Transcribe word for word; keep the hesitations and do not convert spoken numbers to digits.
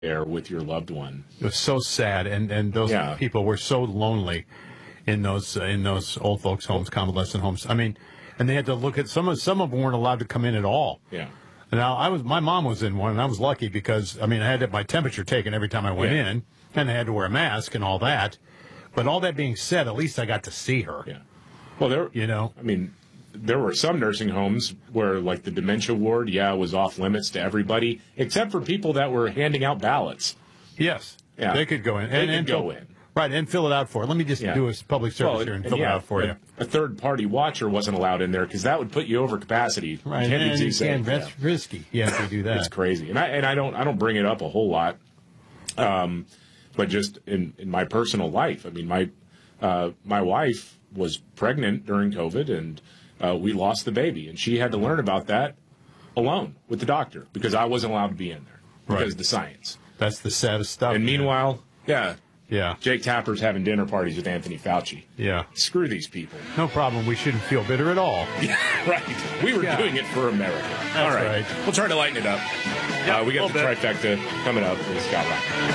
there with your loved one. It was so sad, and and those Yeah. people were so lonely in those uh, in those old folks' homes, convalescent homes. I mean, and they had to look at some of some of them weren't allowed to come in at all. Yeah. Now I was my mom was in one, and I was lucky because I mean I had to have my temperature taken every time I went Yeah. in, and I had to wear a mask and all that. But all that being said, at least I got to see her. Yeah. Well, there. You know. I mean, there were some nursing homes where, like, the dementia ward, yeah, was off limits to everybody, except for people that were handing out ballots. Yes. Yeah. They could go in. They and, could and go fill, in. Right, and fill it out for it. Let me just Yeah. do a public service Well, here and and fill yeah, it out for a, you. A third-party watcher wasn't allowed in there because that would put you over capacity. Right, You can't and be too you safe. can, that's risky. You have to do that. It's crazy, and I and I don't I don't bring it up a whole lot, um, but just in, in my personal life, I mean my uh, my wife was pregnant during COVID, and uh, we lost the baby, and she had to learn about that alone with the doctor because I wasn't allowed to be in there because Right. of the science. That's the saddest stuff. And man. meanwhile, yeah, yeah, Jake Tapper's having dinner parties with Anthony Fauci. yeah, Screw these people. no problem. We shouldn't feel bitter at all. Yeah, right. We were Yeah. doing it for America. That's All right. right. We'll try to lighten it up. Yeah, uh, we got a the little bit. trifecta coming up with Scott Rock.